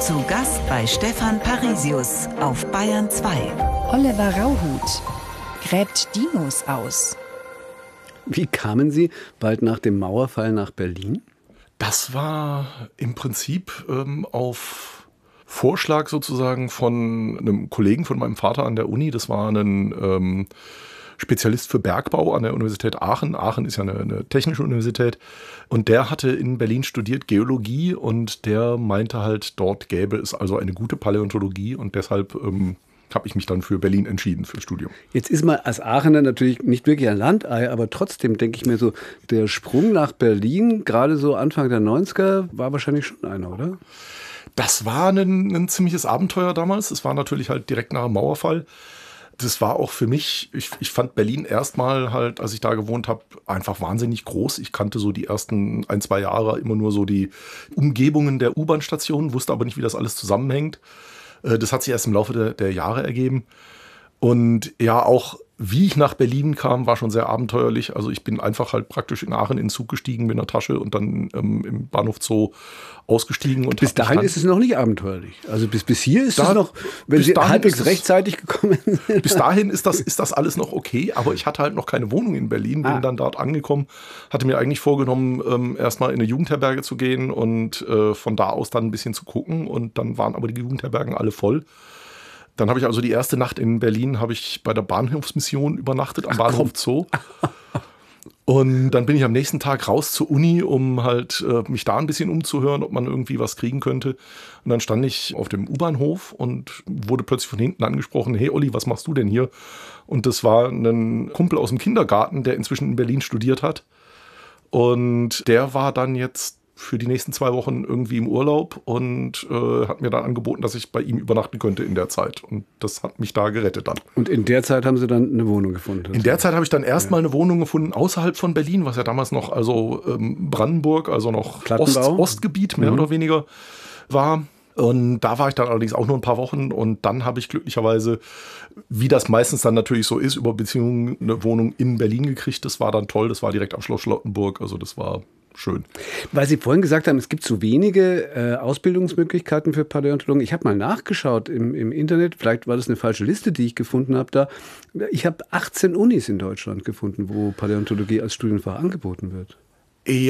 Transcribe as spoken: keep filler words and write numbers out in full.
Zu Gast bei Stefan Parisius auf Bayern zwei. Oliver Rauhut gräbt Dinos aus. Wie kamen Sie bald nach dem Mauerfall nach Berlin? Das war im Prinzip ähm, auf Vorschlag sozusagen von einem Kollegen von meinem Vater an der Uni. Das war ein ähm, Spezialist für Bergbau an der Universität Aachen. Aachen ist ja eine, eine technische Universität. Und der hatte in Berlin studiert Geologie und der meinte halt, dort gäbe es also eine gute Paläontologie und deshalb ähm, habe ich mich dann für Berlin entschieden, fürs Studium. Jetzt ist man als Aachener natürlich nicht wirklich ein Landei, aber trotzdem denke ich mir so, der Sprung nach Berlin, gerade so Anfang der neunziger, war wahrscheinlich schon einer, oder? Das war ein, ein ziemliches Abenteuer damals. Es war natürlich halt direkt nach dem Mauerfall. Das war auch für mich, ich, ich fand Berlin erstmal halt, als ich da gewohnt habe, einfach wahnsinnig groß. Ich kannte so die ersten ein, zwei Jahre immer nur so die Umgebungen der U-Bahn-Stationen, wusste aber nicht, wie das alles zusammenhängt. Das hat sich erst im Laufe der, der Jahre ergeben. Und ja, auch wie ich nach Berlin kam, war schon sehr abenteuerlich. Also ich bin einfach halt praktisch in Aachen in den Zug gestiegen mit einer Tasche und dann ähm, im Bahnhof Zoo ausgestiegen. Und bis dahin ist es noch nicht abenteuerlich. Also bis, bis hier ist da, es noch, wenn Sie halbwegs rechtzeitig gekommen sind. Bis dahin ist das, ist das alles noch okay, aber ich hatte halt noch keine Wohnung in Berlin, bin ah. dann dort angekommen, hatte mir eigentlich vorgenommen, ähm, erstmal in eine Jugendherberge zu gehen und äh, von da aus dann ein bisschen zu gucken und dann waren aber die Jugendherbergen alle voll. Dann habe ich also die erste Nacht in Berlin habe ich bei der Bahnhofsmission übernachtet am Ach, Bahnhof Zoo. Und dann bin ich am nächsten Tag raus zur Uni, um halt äh, mich da ein bisschen umzuhören, ob man irgendwie was kriegen könnte. Und dann stand ich auf dem U-Bahnhof und wurde plötzlich von hinten angesprochen, hey Olli, was machst du denn hier? Und das war ein Kumpel aus dem Kindergarten, der inzwischen in Berlin studiert hat. Und der war dann jetzt für die nächsten zwei Wochen irgendwie im Urlaub und äh, hat mir dann angeboten, dass ich bei ihm übernachten könnte in der Zeit. Und das hat mich da gerettet dann. Und in der Zeit haben Sie dann eine Wohnung gefunden? In der Zeit habe ich dann erstmal ja. eine Wohnung gefunden außerhalb von Berlin, was ja damals noch also ähm, Brandenburg, also noch Ost, Ostgebiet mehr mhm. oder weniger war. Und da war ich dann allerdings auch nur ein paar Wochen und dann habe ich glücklicherweise, wie das meistens dann natürlich so ist, über Beziehungen eine Wohnung in Berlin gekriegt. Das war dann toll, das war direkt am Schloss Charlottenburg, also das war schön. Weil Sie vorhin gesagt haben, es gibt so wenige äh, Ausbildungsmöglichkeiten für Paläontologen. Ich habe mal nachgeschaut im, im Internet, vielleicht war das eine falsche Liste, die ich gefunden habe da. Ich habe achtzehn Unis in Deutschland gefunden, wo Paläontologie als Studienfach angeboten wird.